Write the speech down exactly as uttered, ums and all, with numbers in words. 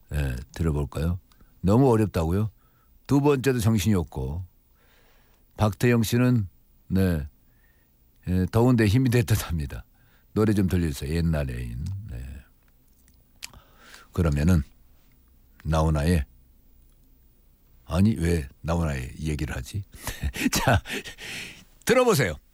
예, 들어볼까요? 너무 어렵다고요? 두 번째도 정신이 없고 박태영 씨는 네 예, 더운데 힘이 됐다답니다. 노래 좀 들려주세요. 옛날에인. 네. 그러면은 나훈아의 아니 왜 나훈아의 얘기를 하지? 자 들어보세요.